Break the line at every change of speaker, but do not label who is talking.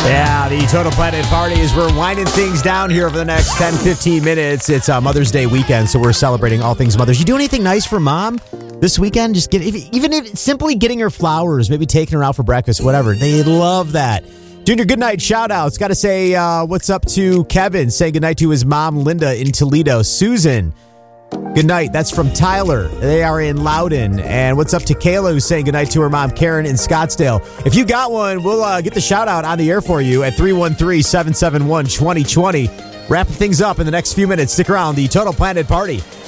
Yeah, the Total Planet Party is we're winding things down here over the next 10, 15 minutes. It's Mother's Day weekend, so we're celebrating all things mothers. You do anything nice for mom this weekend? Just even if simply getting her flowers, maybe taking her out for breakfast, whatever. They love that. Junior, good night. Shout outs. Got to say what's up to Kevin, saying good night to his mom, Linda, in Toledo. Susan, good night. That's from Tyler. They are in Loudon. And what's up to Kayla, who's saying good night to her mom, Karen, in Scottsdale. If you got one, we'll get the shout out on the air for you at 313-771-2020. Wrapping things up in the next few minutes. Stick around. The Total Planet Party